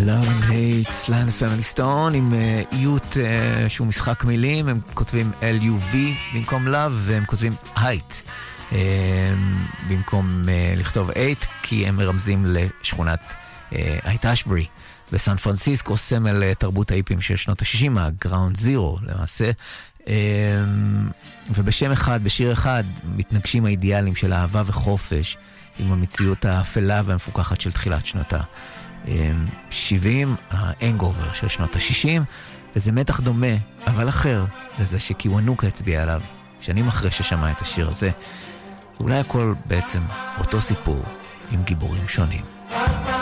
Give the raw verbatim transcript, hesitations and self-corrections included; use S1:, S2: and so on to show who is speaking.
S1: Love and Hate, Sly and the Family Stone, עם איות uh, uh, שהוא משחק מילים, הם כותבים L U V במקום Love, והם כותבים Height uh, במקום uh, לכתוב eight, כי הם מרמזים לשכונת הייט אשברי בסן פרנסיסקו, סמל תרבות האיפים של שנות ה-שישים, ה-Ground Zero למעשה. uh, ובשם אחד, בשיר אחד, מתנגשים האידיאלים של אהבה וחופש, עם המציאות האפלה והמפוקחת של תחילת שנות ה-שבעים, האנגובר של שנות ה-שישים, וזה מתח דומה, אבל אחר, לזה שקיוונוקה הצביע עליו, שנים אחרי ששמע את השיר הזה. אולי הכל בעצם אותו סיפור, עם גיבורים שונים.